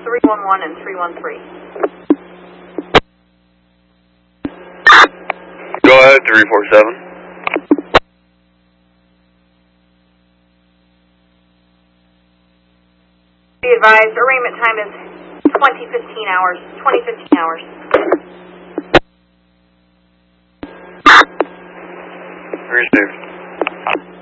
311 and 313. Go ahead, 347. Be advised, arraignment time is 2015 hours. 2015 hours. Received.